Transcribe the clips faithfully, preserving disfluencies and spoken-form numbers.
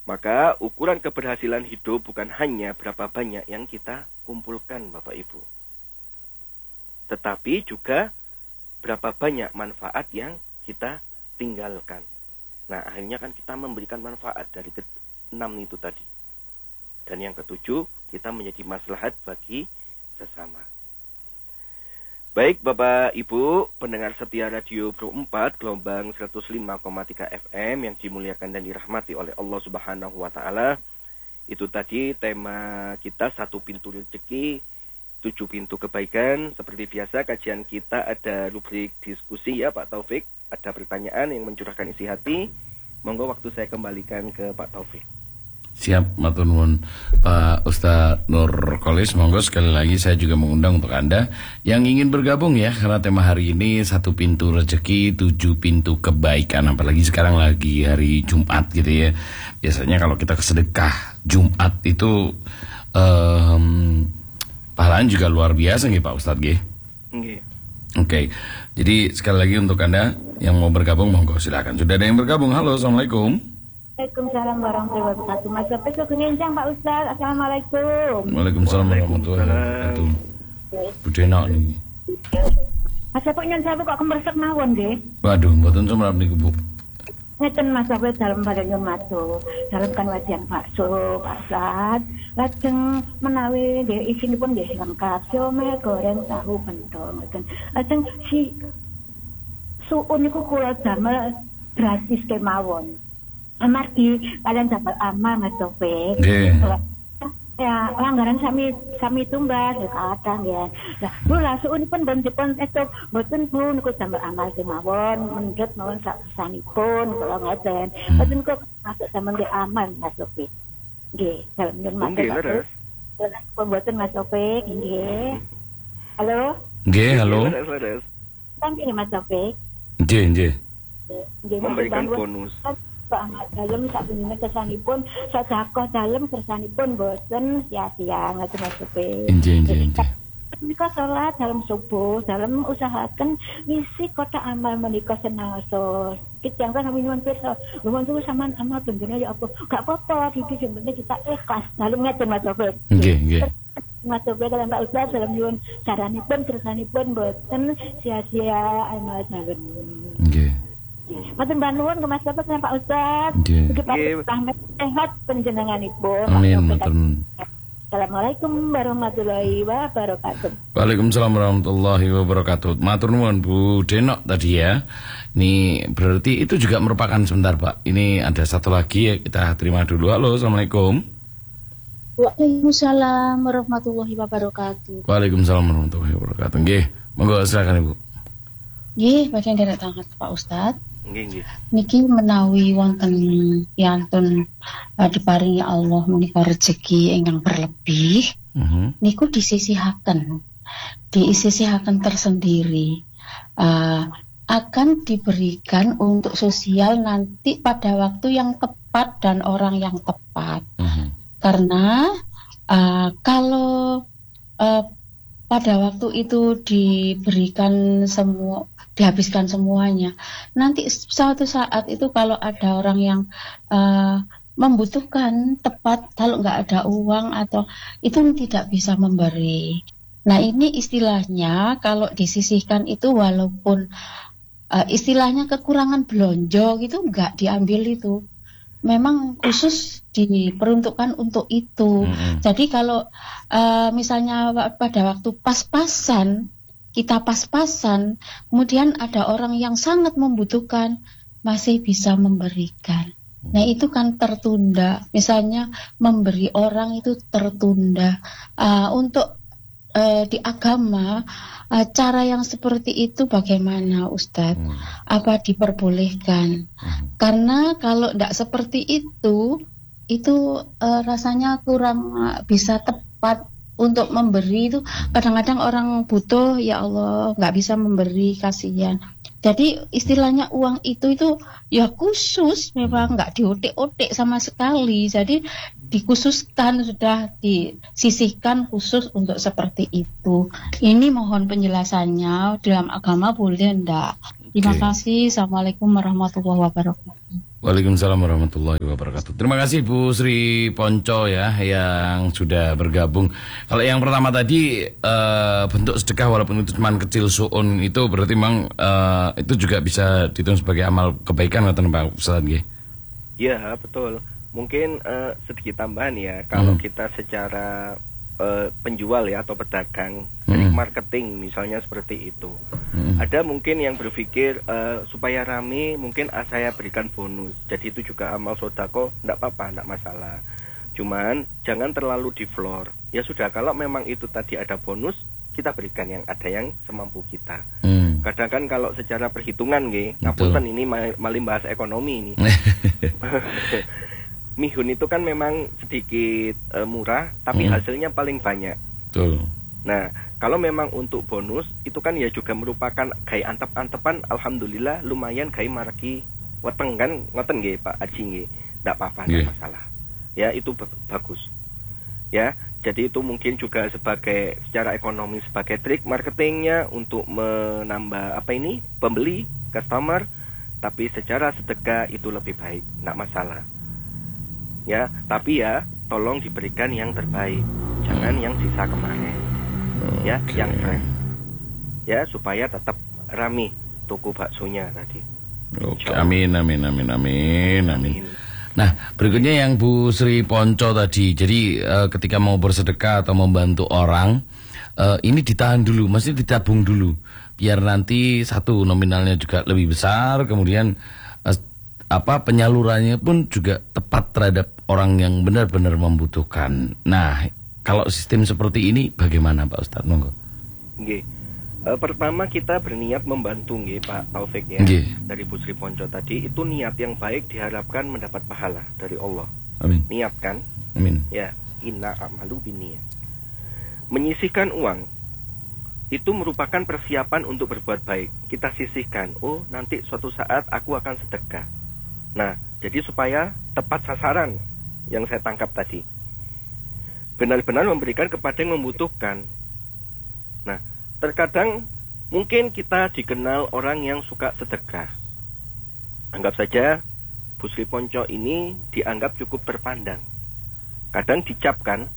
Maka ukuran keberhasilan hidup bukan hanya berapa banyak yang kita kumpulkan, Bapak Ibu, tetapi juga berapa banyak manfaat yang kita tinggalkan. Nah, akhirnya kan kita memberikan manfaat dari ke enam itu tadi. Dan yang ketujuh, kita menjadi maslahat bagi sesama. Baik Bapak Ibu, pendengar setia Radio Pro empat, gelombang seratus lima koma tiga F M yang dimuliakan dan dirahmati oleh Allah Subhanahu wa Ta'ala. Itu tadi tema kita, satu pintu rezeki, tujuh pintu kebaikan. Seperti biasa kajian kita ada rubrik diskusi ya Pak Taufik. Ada pertanyaan yang mencurahkan isi hati. Monggo waktu saya kembalikan ke Pak Taufik. Siap, matur nuwun Pak Ustaz Nur Kholis. Monggo sekali lagi saya juga mengundang untuk Anda yang ingin bergabung ya, karena tema hari ini satu pintu rezeki, tujuh pintu kebaikan. Apalagi sekarang lagi hari Jumat gitu ya. Biasanya kalau kita kesedekah Jumat itu um, pahalaan juga luar biasa nih Pak Ustadz nggih. Nggih. Oke. Okay. Jadi sekali lagi untuk Anda yang mau bergabung monggo silakan. Sudah ada yang bergabung. Halo, Assalamualaikum. Waalaikumsalam warahmatullahi wabarakatuh. Mas Sofi kegencang Pak Ustaz. Assalamualaikum. Waalaikumsalam warahmatullahi wabarakatuh. Budena nih. Mas Sofi nyen saya kok kemersek mawon nggih. Waduh, mboten sumrap niku, Bu. Ngeten Mas Sofi dalem badhe nyuwun matur. Dalem kan wajian bakso, Pak Ustaz. Lajeng menawi nggih isinipun nggih lengkap. Siomay goreng tahu pentol ngoten. Lajeng si suun niku kula damel gratis kemawon. Amargi kalian dapat amal Mas Taufik. Nggih. Ya, langgaran sami sami tumbas kadang ya. Lah, kula suunipun ben dipun esuk mboten Bu niku damel amal kemawon, mendhet mawon sak sanipun kula ngeten. Mboten kok masuk damel nggih amal Mas Taufik. Nggih, dalem nyuwun matur. Nggih, mboten Mas Taufik, nggih. Halo? Nggih, halo. Tangki Mas Taufik. Nggih, nggih. Nggih, memberikan bonus. Pak Ahmad dalem sak punika kesanipun sedekah dalem kersanipun boten sia-sia ngoten Mas Sofi. Nggih, nggih, nggih. Menika salat dalem subuh, dalem usahaken ngisi kotak amal menika senaso. Kita kan sami nyuwun pirsa, nuwun suwun sampean amal bendene ya apa? Gak apa-apa, iki sing penting kita ikhlas. Dalem ngeten Mas Sofi. Nggih, nggih. Mas Sofi dalam Pak Ustaz dalem nyuwun saranipun kersanipun boten sia-sia amal dalem. Nggih. Matur nuwun ke Mas Bapak dan Pak Ustaz. Nggih. Nggih. Rahmat sehat panjenenganipun. Amin, matur nuwun. Assalamualaikum warahmatullahi wabarakatuh. Waalaikumsalam warahmatullahi wabarakatuh. Matur nuwun Bu Denok tadi ya. Ini berarti itu juga merupakan, sebentar Pak. Ini ada satu lagi ya, kita terima dulu. Halo, Assalamualaikum. Waalaikumsalam warahmatullahi wabarakatuh. Waalaikumsalam warahmatullahi wabarakatuh. Nggih, monggo silakan Ibu. Nggih, bagian derek tangan Pak Ustadz. Nggih, nggih. Niki menawi wonten yantun uh, diparingi Allah menika rezeki ingkang berlebih. Uh-huh. Niku disisihaken. Disisihaken tersendiri. Uh, akan diberikan untuk sosial nanti pada waktu yang tepat dan orang yang tepat. Uh-huh. Karena uh, kalau uh, pada waktu itu diberikan semua, dihabiskan semuanya, nanti suatu saat itu kalau ada orang yang uh, membutuhkan tepat, kalau nggak ada uang atau itu tidak bisa memberi. Nah ini istilahnya kalau disisihkan itu walaupun uh, istilahnya kekurangan belonjo gitu nggak diambil itu. Memang khusus diperuntukkan untuk itu. Mm-hmm. Jadi kalau uh, misalnya pada waktu pas-pasan, kita pas-pasan, kemudian ada orang yang sangat membutuhkan, masih bisa memberikan. Nah itu kan tertunda. Misalnya memberi orang itu tertunda. Uh, untuk uh, di agama, uh, cara yang seperti itu bagaimana Ustadz? Hmm. Apa diperbolehkan? Hmm. Karena kalau tidak seperti itu, itu uh, rasanya kurang uh, bisa tepat untuk memberi itu. Kadang-kadang orang butuh, ya Allah nggak bisa memberi, kasihan. Jadi istilahnya uang itu itu ya khusus, memang nggak diotek-otek sama sekali. Jadi dikhususkan, sudah disisihkan khusus untuk seperti itu. Ini mohon penjelasannya dalam agama boleh enggak? Terima okay. kasih. Assalamualaikum warahmatullahi wabarakatuh. Waalaikumsalam warahmatullahi wabarakatuh. Terima kasih Bu Sri Ponco ya yang sudah bergabung. Kalau yang pertama tadi uh, bentuk sedekah walaupun itu cuma kecil suun itu berarti memang uh, itu juga bisa dihitung sebagai amal kebaikan atau Pak Ustaz nggih? Iya, betul. Mungkin uh, sedikit tambahan ya kalau hmm. kita secara uh, penjual ya atau pedagang dari hmm. marketing misalnya seperti itu. Hmm. Ada mungkin yang berpikir uh, supaya rame mungkin uh, saya berikan bonus. Jadi itu juga amal sodako, enggak apa-apa, enggak masalah. Cuman jangan terlalu di floor. Ya sudah, kalau memang itu tadi ada bonus, kita berikan yang ada yang semampu kita. Hmm. Kadang kan kalau secara perhitungan nggih, ngapunten ini malah bahas ekonomi ini. Mihun itu kan memang sedikit uh, murah, tapi hmm. hasilnya paling banyak. Betul. Nah, kalau memang untuk bonus itu kan ya juga merupakan gaya antep-antepan, alhamdulillah lumayan gaya marki weteng kan ngoten nggih Pak Aji nggih. Enggak apa-apa, enggak yeah. masalah. Ya, itu bagus. Ya, jadi itu mungkin juga sebagai secara ekonomi sebagai trik marketingnya untuk menambah apa ini pembeli, customer, tapi secara sedekah itu lebih baik, enggak masalah. Ya, tapi ya tolong diberikan yang terbaik, jangan yang sisa kemarin. Ya, okay. yang keren. Ya, supaya tetap rame toko baksonya tadi. Oke, okay. amin, amin, amin, amin, amin. Nah, berikutnya yang Bu Sri Ponco tadi. Jadi uh, ketika mau bersedekah atau membantu orang, uh, ini ditahan dulu, mesti ditabung dulu, biar nanti satu nominalnya juga lebih besar, kemudian uh, apa penyalurannya pun juga tepat terhadap orang yang benar-benar membutuhkan. Nah, kalau sistem seperti ini bagaimana Pak Ustadz? Monggo. Nggih. E, pertama kita berniat membantu nggih Pak Taufik ya. Nggih. Dari Bu Sri Ponco tadi itu niat yang baik diharapkan mendapat pahala dari Allah. Amin. Niat kan? Amin. Ya, inna amalu binniyat. Menyisihkan uang itu merupakan persiapan untuk berbuat baik. Kita sisihkan. Oh, nanti suatu saat aku akan sedekah. Nah, jadi supaya tepat sasaran yang saya tangkap tadi. Benar-benar memberikan kepada yang membutuhkan. Nah, terkadang mungkin kita dikenal orang yang suka sedekah. Anggap saja Bu Sri Ponco ini dianggap cukup terpandang. Kadang dicap kan,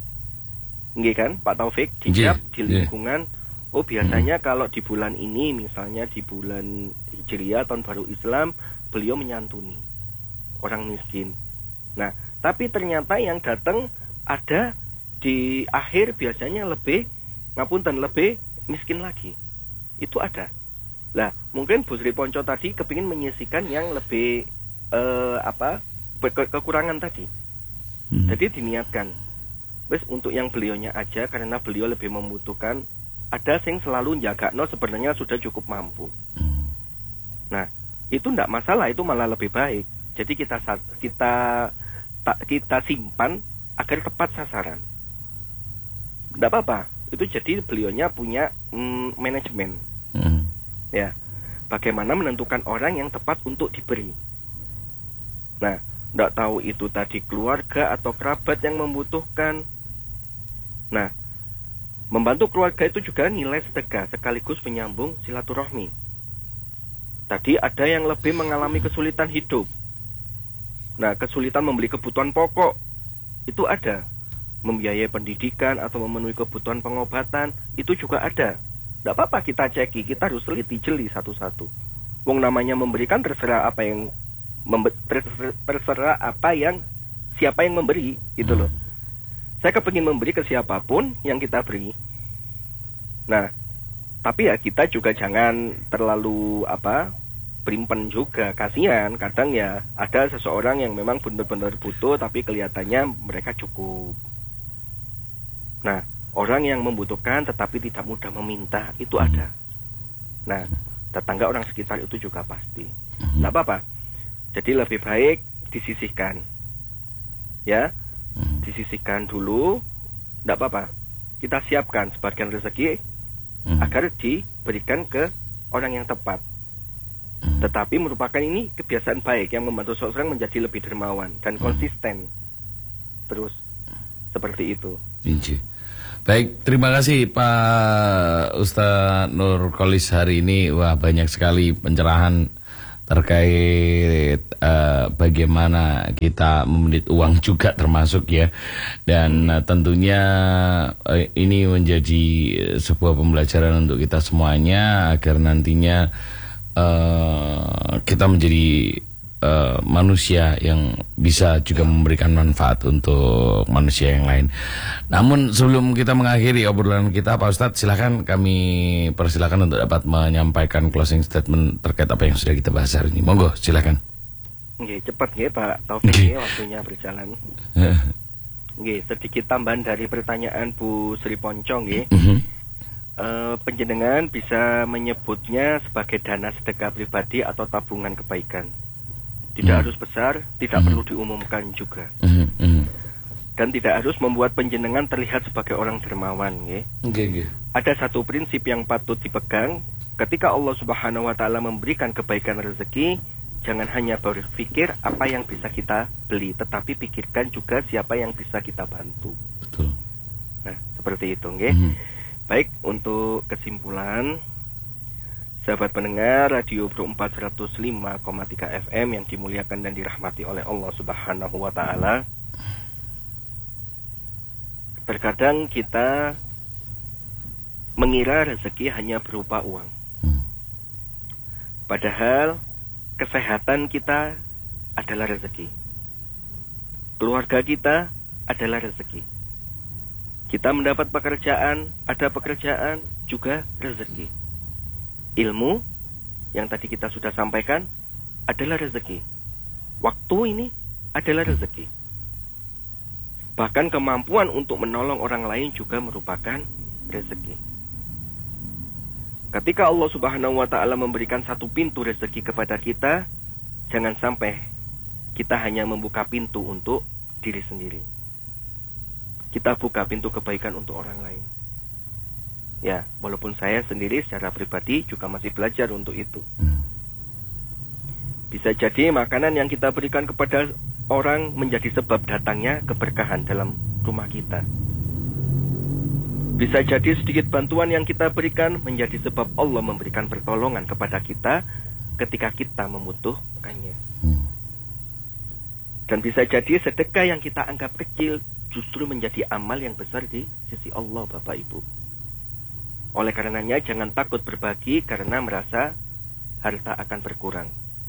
nggih kan Pak Taufik, dicap yeah, di lingkungan. Yeah. Oh biasanya mm. kalau di bulan ini, misalnya di bulan Hijriah tahun baru Islam, beliau menyantuni orang miskin. Nah, tapi ternyata yang datang ada di akhir biasanya lebih ngapunten lebih miskin lagi. Itu ada. Lah, mungkin Bu Sri Ponco tadi kepingin menyisihkan yang lebih eh, apa ke- kekurangan tadi. Hmm. Jadi diniatkan. Wes untuk yang beliaunya aja karena beliau lebih membutuhkan. Ada yang selalu jaga no sebenarnya sudah cukup mampu. Hmm. Nah, itu enggak masalah, itu malah lebih baik. Jadi kita kita kita simpan agar tepat sasaran. Tidak apa-apa. Itu jadi beliaunya punya mm, manajemen. Hmm. Ya. Bagaimana menentukan orang yang tepat untuk diberi. Nah, tidak tahu itu tadi keluarga atau kerabat yang membutuhkan. Nah, membantu keluarga itu juga nilai sedekah sekaligus menyambung silaturahmi. Tadi ada yang lebih mengalami kesulitan hidup. Nah, kesulitan membeli kebutuhan pokok. Itu ada. Membiayai pendidikan atau memenuhi kebutuhan pengobatan, itu juga ada. Tidak apa-apa kita ceki, kita harus teliti jeli satu-satu. Wong namanya memberikan terserah apa yang membe- terserah apa yang siapa yang memberi, gitu loh. Saya kepingin memberi ke siapapun yang kita beri. Nah, tapi ya kita juga jangan terlalu apa perimpen juga, kasihan. Kadang ya ada seseorang yang memang benar-benar butuh tapi kelihatannya mereka cukup. Nah, orang yang membutuhkan tetapi tidak mudah meminta itu ada. Nah, tetangga orang sekitar itu juga pasti. Nggak apa-apa. Jadi lebih baik disisihkan. Ya, disisihkan dulu. Nggak apa-apa. Kita siapkan sebagian rezeki agar diberikan ke orang yang tepat. Tetapi merupakan ini kebiasaan baik yang membantu seseorang menjadi lebih dermawan dan konsisten. Terus seperti itu. Inci. Baik, terima kasih Pak Ustadz Nur Kholis hari ini. Wah, banyak sekali pencerahan terkait uh, bagaimana kita memenit uang juga termasuk ya, dan uh, tentunya uh, ini menjadi sebuah pembelajaran untuk kita semuanya agar nantinya uh, kita menjadi Uh, manusia yang bisa juga memberikan manfaat untuk manusia yang lain. Namun sebelum kita mengakhiri obrolan kita, Pak Ustadz, silakan kami persilakan untuk dapat menyampaikan closing statement terkait apa yang sudah kita bahas hari ini. Monggo, silakan. Nggih, cepat nggih Pak Taufik, nggih, waktunya berjalan. Nggih, sedikit tambahan dari pertanyaan Bu Sri Ponco nggih. Uh-huh. Uh, penjenengan bisa menyebutnya sebagai dana sedekah pribadi atau tabungan kebaikan. Tidak hmm. harus besar, tidak hmm. perlu diumumkan juga. Hmm. Hmm. Dan tidak harus membuat penjenengan terlihat sebagai orang dermawan, ya. Okay, okay. Ada satu prinsip yang patut dipegang. Ketika Allah Subhanahu wa taala memberikan kebaikan rezeki, jangan hanya berpikir apa yang bisa kita beli, tetapi pikirkan juga siapa yang bisa kita bantu. Betul. Nah, seperti itu, ya. Hmm. Baik, untuk kesimpulan, sahabat pendengar Radio Pro empat seratus lima koma tiga F M yang dimuliakan dan dirahmati oleh Allah Subhanahu wa taala. Terkadang kita mengira rezeki hanya berupa uang. Padahal kesehatan kita adalah rezeki. Keluarga kita adalah rezeki. Kita mendapat pekerjaan, ada pekerjaan juga rezeki. Ilmu yang tadi kita sudah sampaikan adalah rezeki. Waktu ini adalah rezeki. Bahkan kemampuan untuk menolong orang lain juga merupakan rezeki. Ketika Allah Subhanahu wa taala memberikan satu pintu rezeki kepada kita, jangan sampai kita hanya membuka pintu untuk diri sendiri. Kita buka pintu kebaikan untuk orang lain. Ya, walaupun saya sendiri secara pribadi juga masih belajar untuk itu. Hmm. Bisa jadi makanan yang kita berikan kepada orang menjadi sebab datangnya keberkahan dalam rumah kita. Bisa jadi sedikit bantuan yang kita berikan menjadi sebab Allah memberikan pertolongan kepada kita ketika kita membutuhkannya. Hmm. Dan bisa jadi sedekah yang kita anggap kecil justru menjadi amal yang besar di sisi Allah, Bapak Ibu. Oleh karenanya jangan takut berbagi karena merasa harta akan berkurang.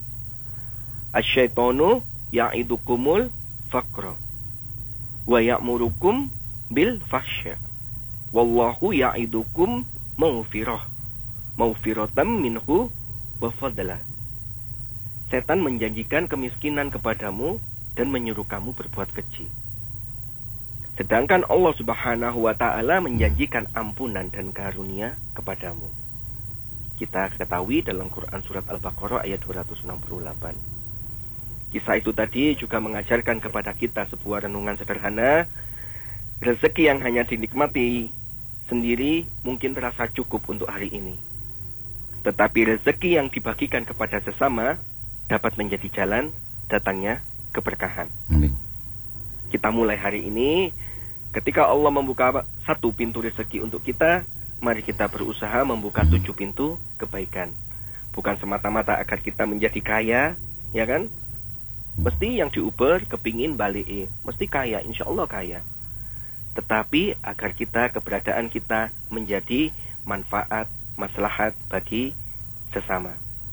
Asyaitonu ya'idukumul faqra wa ya'murukum bil fahsya. Wallahu ya'idukum maghfirah. Maghfiratan minhu wa fadla. Setan menjanjikan kemiskinan kepadamu dan menyuruh kamu berbuat keji. Sedangkan Allah Subhanahu wa taala menjanjikan ampunan dan karunia kepadamu. Kita ketahui dalam Quran surat Al-Baqarah ayat dua ratus enam puluh delapan. Kisah itu tadi juga mengajarkan kepada kita sebuah renungan sederhana. Rezeki yang hanya dinikmati sendiri mungkin terasa cukup untuk hari ini. Tetapi rezeki yang dibagikan kepada sesama dapat menjadi jalan datangnya keberkahan. Amin. Kita mulai hari ini, ketika Allah membuka satu pintu rezeki untuk kita, mari kita berusaha membuka tujuh pintu kebaikan. Bukan semata-mata agar kita menjadi kaya, ya kan? Mesti yang diuber kepingin balik, mesti kaya, insya Allah kaya. Tetapi agar kita, keberadaan kita menjadi manfaat, maslahat bagi sesama.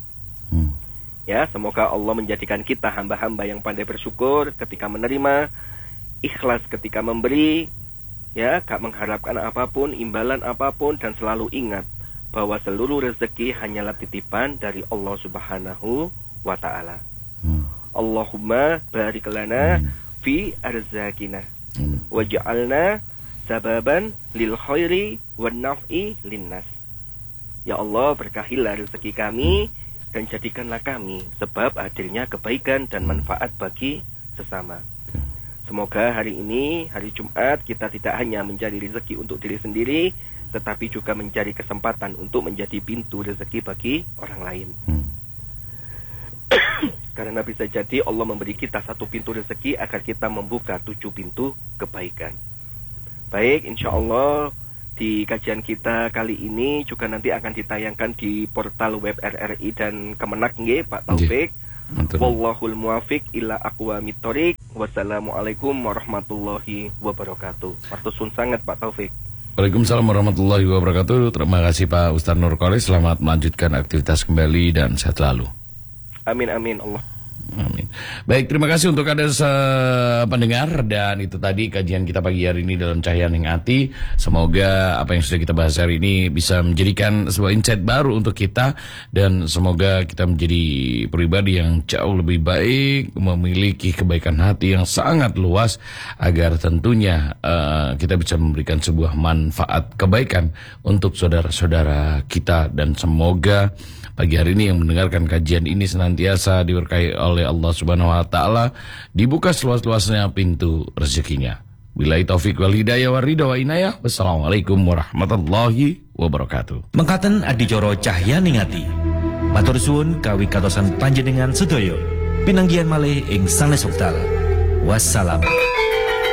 Ya, semoga Allah menjadikan kita hamba-hamba yang pandai bersyukur ketika menerima, ikhlas ketika memberi, ya, gak mengharapkan apapun, imbalan apapun, dan selalu ingat bahwa seluruh rezeki hanyalah titipan dari Allah Subhanahu wa taala. Hmm. Allahumma barik lana hmm. fi arzakina hmm. waj'alna sababan lil khairi wan naf'i linnas. Ya Allah, berkahilah rezeki kami dan jadikanlah kami sebab hadirnya kebaikan dan manfaat bagi sesama. Semoga hari ini, hari Jumat, kita tidak hanya mencari rezeki untuk diri sendiri, tetapi juga mencari kesempatan untuk menjadi pintu rezeki bagi orang lain. Hmm. Karena bisa jadi Allah memberi kita satu pintu rezeki agar kita membuka tujuh pintu kebaikan. Baik, insya Allah di kajian kita kali ini juga nanti akan ditayangkan di portal web R R I dan Kemenak nggih Pak Taufik. Wallahul muwafiq ila aqwamit thoriq. Wassalamualaikum warahmatullahi wabarakatuh. Matur sangat Pak Taufik. Waalaikumsalam warahmatullahi wabarakatuh. Terima kasih Pak Ustaz Nurkolis. Selamat melanjutkan aktivitas kembali dan sehat selalu. Amin amin Allah. Amin. Baik, terima kasih untuk Anda pendengar, dan itu tadi kajian kita pagi hari ini dalam Cahaya Ning Ati. Semoga apa yang sudah kita bahas hari ini bisa menjadikan sebuah insight baru untuk kita, dan semoga kita menjadi pribadi yang jauh lebih baik, memiliki kebaikan hati yang sangat luas, agar tentunya uh, kita bisa memberikan sebuah manfaat kebaikan untuk saudara-saudara kita. Dan semoga pagi hari ini yang mendengarkan kajian ini senantiasa diberkahi oleh Allah Subhanahu wa taala, dibuka seluas-luasnya pintu rezekinya. Billahi taufik wal hidayah wa ridha wa inayah. Wassalamualaikum warahmatullahi wabarakatuh. Mengkaten adicara Cahya Ning Ati. Matur suwun kawigatosan panjenengan sedaya. Pinanggihan malih ing sanes wekdal. Wassalam.